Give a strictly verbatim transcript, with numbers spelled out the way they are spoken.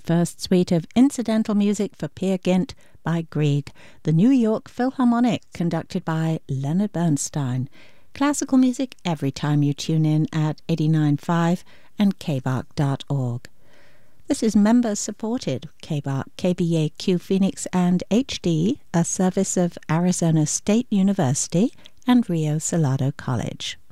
first suite of incidental music for Peer Gynt by Grieg, the New York Philharmonic, conducted by Leonard Bernstein. Classical music every time you tune in at eighty-nine point five and k b a r c dot org. This is member-supported K B A R C, K B A Q Phoenix, and H D, a service of Arizona State University and Rio Salado College.